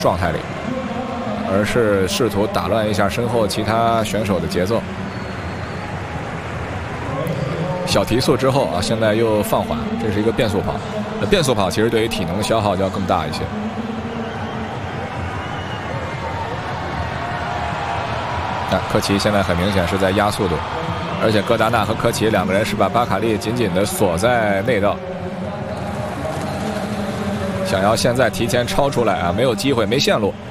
状态里，而是试图打乱一下身后其他选手的节奏。小提速之后啊，现在又放缓，这是一个变速跑。变速跑其实对于体能的消耗就要更大一些。科奇现在很明显是在压速度，而且戈达纳和科奇两个人是把巴卡利紧紧地锁在内道，想要现在提前超出来啊，没有机会，没线路。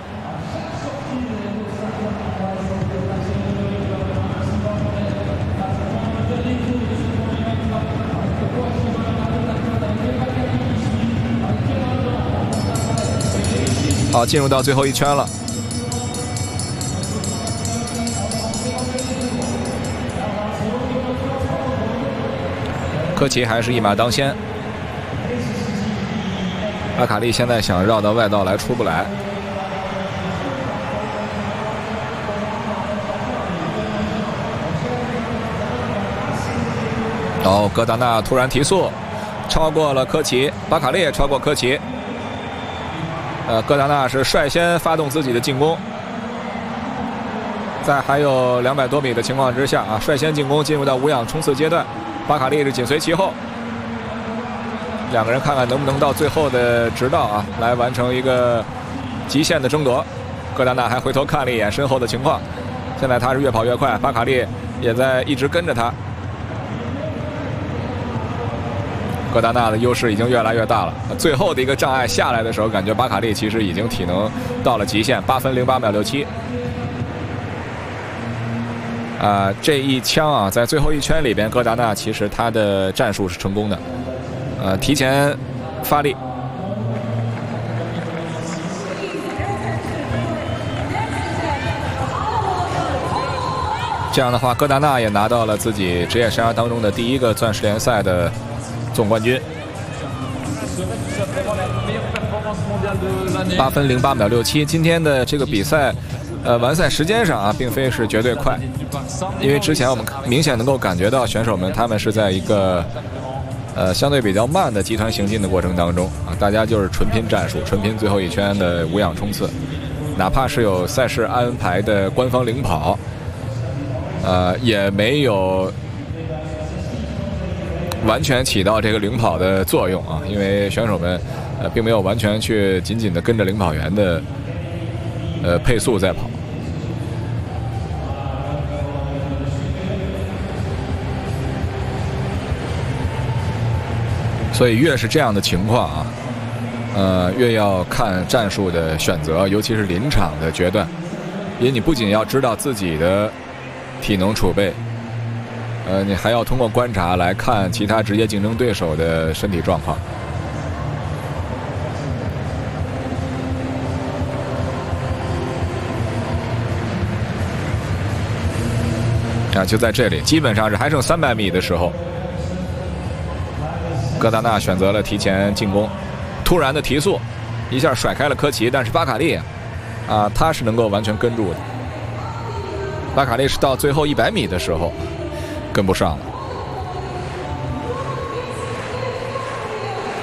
好，进入到最后一圈了。科奇还是一马当先，巴卡利现在想绕到外道来，出不来。戈达纳突然提速，超过了科奇，巴卡利也超过科奇。戈达纳是率先发动自己的进攻，在还有200多米的情况之下啊，率先进攻，进入到无氧冲刺阶段。巴卡利是紧随其后，两个人看看能不能到最后的直道啊，来完成一个极限的争夺。戈达纳还回头看了一眼身后的情况，现在他是越跑越快，巴卡利也在一直跟着他。戈达纳的优势已经越来越大了，最后的一个障碍下来的时候，感觉巴卡利其实已经体能到了极限，8分08秒67。这一枪啊，在最后一圈里边，戈达纳其实他的战术是成功的，提前发力。这样的话，戈达纳也拿到了自己职业生涯当中的第一个钻石联赛的总冠军。8分08秒67，今天的这个比赛。完赛时间上啊，并非是绝对快，因为之前我们明显能够感觉到选手们他们是在一个相对比较慢的集团行进的过程当中啊，大家就是纯拼战术，纯拼最后一圈的无氧冲刺，哪怕是有赛事安排的官方领跑，也没有完全起到这个领跑的作用啊，因为选手们并没有完全去紧紧的跟着领跑员的配速在跑。所以越是这样的情况啊，越要看战术的选择，尤其是临场的决断，因为你不仅要知道自己的体能储备，你还要通过观察来看其他直接竞争对手的身体状况。就在这里，基本上是还剩300米的时候，戈达纳选择了提前进攻，突然的提速，一下甩开了科奇，但是巴卡利他是能够完全跟住的。巴卡利是到最后100米的时候跟不上了。